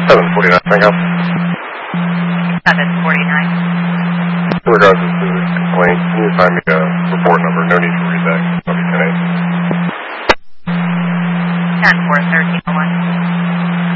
749, can I help? 749. In regards to the complaint, can you assign me a report number? No need to read that. I'll be 10-8. 10-4-13-1.